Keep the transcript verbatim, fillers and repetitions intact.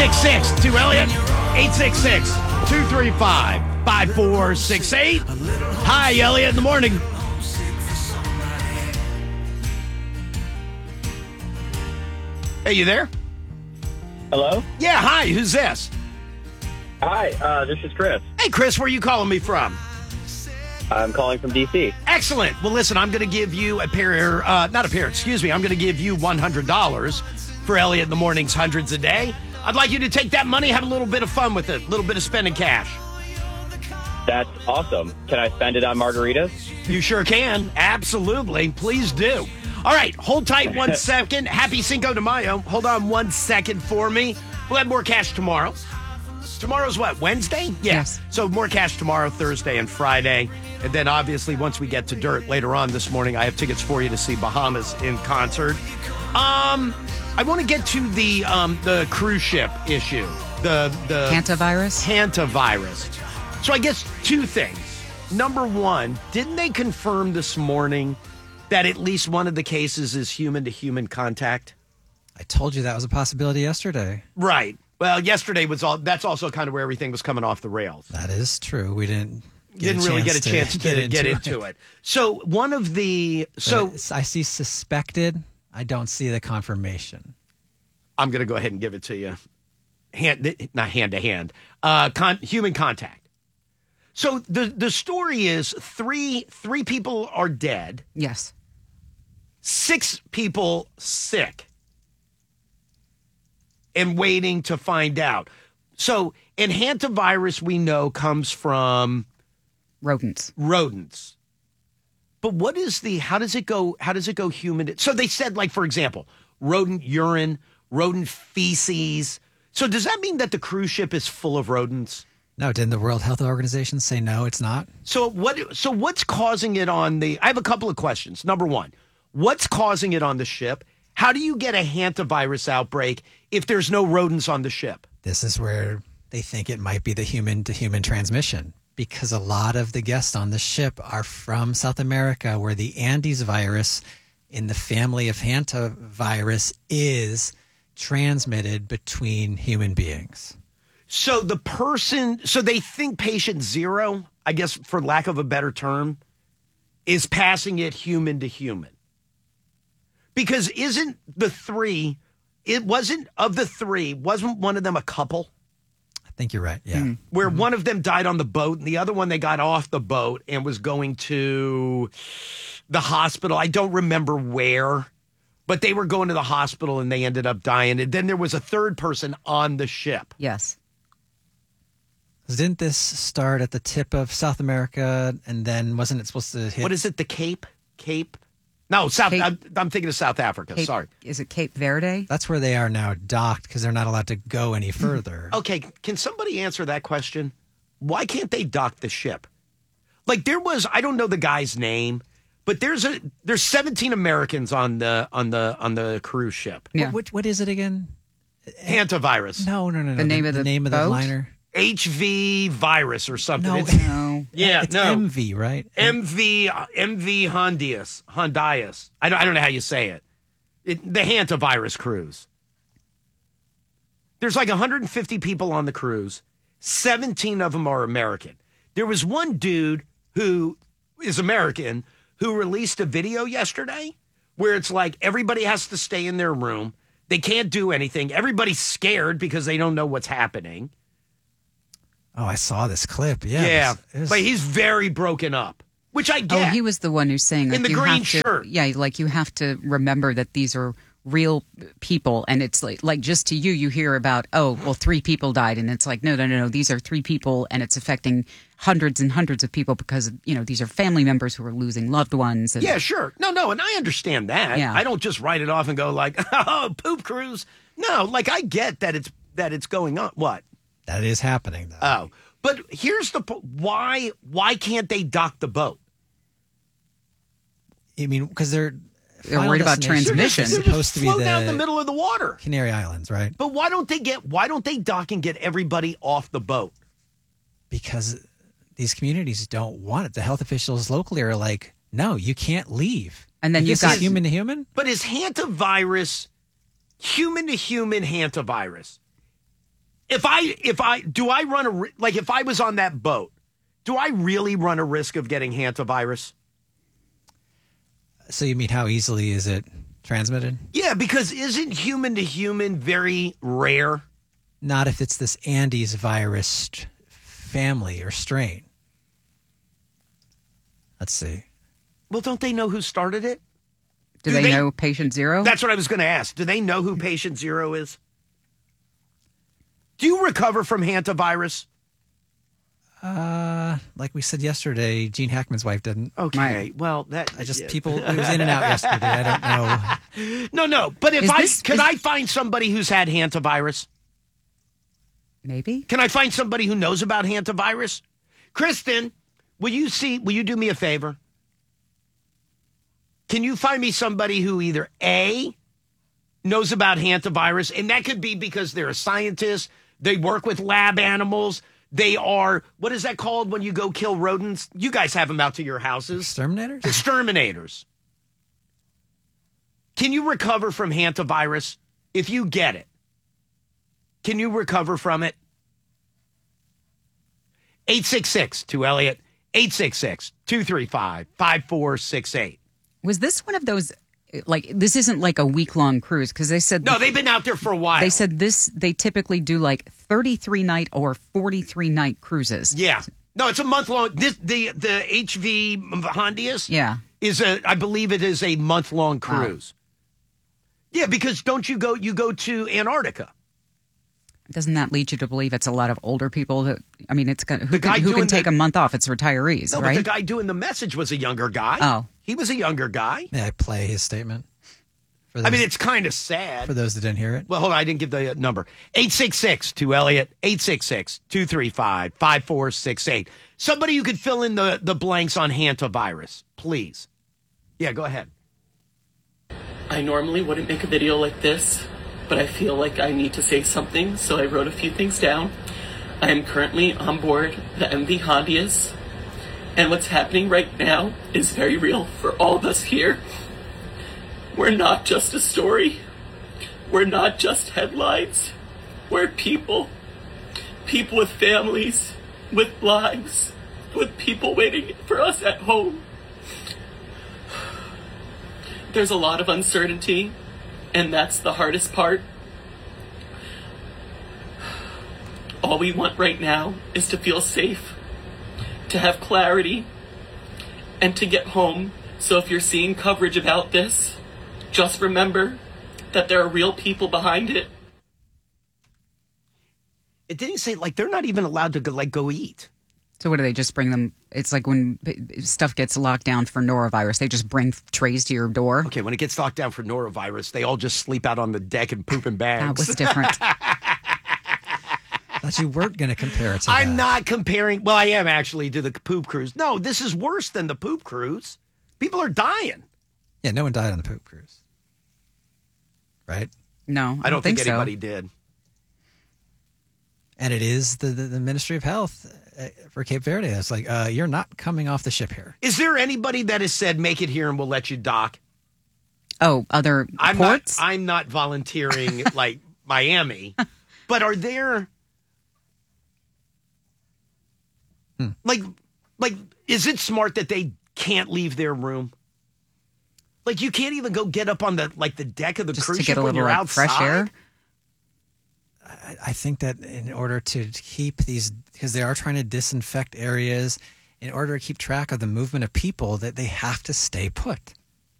six six to Elliot. eight six six, two three five, five four six eight. Hi, Elliot, in the morning. Hey, you there? Hello? Yeah, hi, who's this? Hi, uh, this is Chris. Hey, Chris, where are you calling me from? I'm calling from D C. Excellent. Well, listen, I'm going to give you a pair, uh, not a pair, excuse me. I'm going to give you one hundred dollars for Elliot in the Morning's Hundreds a Day. I'd like you to take that money, have a little bit of fun with it, a little bit of spending cash. That's awesome. Can I spend it on margaritas? You sure can. Absolutely. Please do. All right, hold tight one second. Happy Cinco de Mayo. Hold on one second for me. We'll have more cash tomorrow. Tomorrow's what, Wednesday? Yeah. Yes. So more cash tomorrow, Thursday, and Friday. And then obviously once we get to Dirt later on this morning, I have tickets for you to see Bahamas in concert. Um, I want to get to the um, the cruise ship issue. The the Hantavirus? Hantavirus. So I guess two things. Number one, didn't they confirm this morning that at least one of the cases is human-to-human contact? I told you that was a possibility yesterday. Right. Well, yesterday was all. That's also kind of where everything was coming off the rails. That is true. We didn't get didn't a really chance get a chance to, get, get, into, get it. into it. So one of the so But I see suspected. I don't see the confirmation. I'm going to go ahead and give it to you. Hand, not hand to hand. Uh, con, human contact. So the the story is three three people are dead. Yes. Six people sick and waiting to find out. So, and hantavirus we know comes from Rodents. rodents. But what is the, how does it go, how does it go human? So they said, like, for example, rodent urine, rodent feces. So does that mean that the cruise ship is full of rodents? No, didn't the World Health Organization say no, it's not? So what, so what's causing it on the, I have a couple of questions. Number one, what's causing it on the ship? How do you get a hantavirus outbreak if there's no rodents on the ship? This is where they think it might be the human-to-human transmission, because a lot of the guests on the ship are from South America, where the Andes virus in the family of hantavirus is transmitted between human beings. So the person, so they think patient zero, I guess for lack of a better term, is passing it human to human. Because isn't the three, it wasn't, of the three, wasn't one of them a couple? I think you're right, yeah. Mm-hmm. Where mm-hmm. one of them died on the boat and the other one, they got off the boat and was going to the hospital. I don't remember where, but they were going to the hospital and they ended up dying. And then there was a third person on the ship. Yes. Didn't this start at the tip of South America and then wasn't it supposed to hit? What is it, the Cape? Cape? No, South. Cape, I'm, I'm thinking of South Africa. Cape, Sorry. Is it Cape Verde? That's where they are now docked because they're not allowed to go any further. Okay, can somebody answer that question? Why can't they dock the ship? Like there was, I don't know the guy's name, but there's a there's seventeen Americans on the on the on the cruise ship. Yeah. What, what, what is it again? Hantavirus. No, no, no, no. The name of the name of the boat? liner. H V virus or something. No, It's- No. yeah, it's no. M V, right? M V M V Hondius Hondius. I don't I don't know how you say it. it the hantavirus cruise. There's like one hundred fifty people on the cruise. seventeen of them are American. There was one dude who is American who released a video yesterday where it's like everybody has to stay in their room. They can't do anything. Everybody's scared because they don't know what's happening. Oh, I saw this clip. Yeah. Yeah, it was- it was- but he's very broken up, which I get. Oh, he was the one who's saying like, In the you green have to, shirt. Yeah, like you have to remember that these are real people, and it's like like just to you, you hear about oh well, three people died, and it's like no, no, no, no, these are three people, and it's affecting hundreds and hundreds of people because you know these are family members who are losing loved ones. And, Yeah, sure. No, no, and I understand that. Yeah. I don't just write it off and go like, oh, poop cruise. No, like I get that it's that it's going on. What? that is happening, though. Oh, but here's the po- why. Why can't they dock the boat? I mean, because they're They're final worried about destination They're is just, they're supposed just to be float the down the middle of the water. Canary Islands, right? But why don't they get? Why don't they dock and get everybody off the boat? Because these communities don't want it. The health officials locally are like, no, you can't leave. And then If you've this is got- human to human. But is hantavirus human to human hantavirus? If I, if I, do I run a, ri- like if I was on that boat, do I really run a risk of getting hantavirus? So you mean how easily is it transmitted? Yeah, because isn't human to human very rare? Not if it's this Andes virus st- family or strain. Let's see. Well, don't they know who started it? Do, Do they, they- know patient zero? That's what I was going to ask. Do they know who patient zero is? Do you recover from hantavirus? Uh, like we said yesterday, Gene Hackman's wife didn't. Okay, Right. well, that I just yeah. people it was in and out yesterday. I don't know. No, no. But if Is I this- can, is- I find somebody who's had hantavirus. Maybe. Can I find somebody who knows about hantavirus? Kristen, will you see? Will you do me a favor? Can you find me somebody who either A, knows about hantavirus, and that could be because they're a scientist, they work with lab animals, they are, what is that called when you go kill rodents? You guys have them out to your houses. Exterminators? Exterminators. Can you recover from hantavirus if you get it? Can you recover from it? eight six six two Elliot, eight six six two three five five four six eight. Was this one of those, like, this isn't like a week long cruise? Because they said. No, they've been out there for a while. They said this, they typically do like thirty-three night or forty-three night cruises. Yeah. No, it's a month long. This the the H V Hondius Yeah. is a I believe it is a month long cruise. Yeah, because don't you go you go to Antarctica? Doesn't that lead you to believe it's a lot of older people that, I mean, it's gonna, who, guy can, who doing can take the- a month off? It's retirees, No, right? but the guy doing the message was a younger guy. Oh. He was a younger guy. May I play his statement? For I those, mean, it's kind of sad. for those that didn't hear it. Well, hold on. I didn't give the uh, number. eight six six two Elliot, eight six six two three five five four six eight. Somebody who could fill in the, the blanks on hantavirus, please. Yeah, go ahead. I normally wouldn't make a video like this, but I feel like I need to say something, so I wrote a few things down. I am currently on board the M V Hondius, and what's happening right now is very real for all of us here. We're not just a story. We're not just headlines. We're people. People with families, with lives, with people waiting for us at home. There's a lot of uncertainty, and that's the hardest part. All we want right now is to feel safe, to have clarity, and to get home. So if you're seeing coverage about this, just remember that there are real people behind it. It didn't say, like, they're not even allowed to go, like, go eat. So what do they just bring them? It's like when stuff gets locked down for norovirus, they just bring trays to your door. Okay, when it gets locked down for norovirus, they all just sleep out on the deck and poop in bags. That was different. Thought you weren't going to compare it to I'm that. not comparing. Well, I am actually to the poop cruise. No, this is worse than the poop cruise. People are dying. Yeah, no one died on the poop cruise. Right? No, I, I don't think, so. anybody did. And it is the, the, the Ministry of Health uh, for Cape Verde. It's like, uh, you're not coming off the ship here. Is there anybody that has said, make it here and we'll let you dock? Oh, other I'm ports? not. I'm not volunteering like Miami, but are there Hmm. like like is it smart that they can't leave their room? Like you can't even go get up on the like the deck of the Just cruise to ship get a when little you're like, outside. fresh air? I, I think that in order to keep these, because they are trying to disinfect areas, in order to keep track of the movement of people, that they have to stay put.